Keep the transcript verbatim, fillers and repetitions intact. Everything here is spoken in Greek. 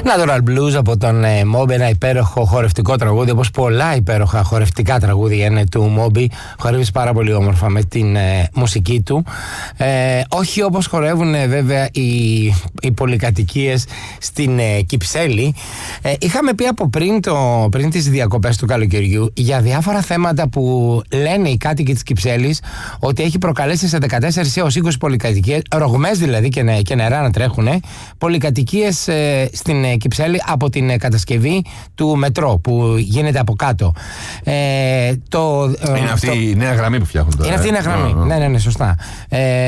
Natural Blues από τον ε, Moby, ένα υπέροχο χορευτικό τραγούδι, όπως πολλά υπέροχα χορευτικά τραγούδια είναι του Moby. Χορεύει πάρα πολύ όμορφα με την ε, μουσική του. Ε, όχι όπως χορεύουν ε, βέβαια οι, οι πολυκατοικίες στην ε, Κυψέλη. Ε, είχαμε πει από πριν, το, πριν τις διακοπές του καλοκαιριού για διάφορα θέματα που λένε οι κάτοικοι της Κυψέλης ότι έχει προκαλέσει σε δεκατέσσερις έως είκοσι πολυκατοικίες, ρογμές δηλαδή και, νε, και νερά να τρέχουν, πολυκατοικίες ε, στην ε, Κυψέλη από την ε, κατασκευή του μετρό που γίνεται από κάτω. Ε, το, είναι αυτή το, η νέα γραμμή που φτιάχνουν τώρα. Είναι αυτή η νέα γραμμή. Oh, oh. Ναι, ναι, ναι, σωστά. Ε,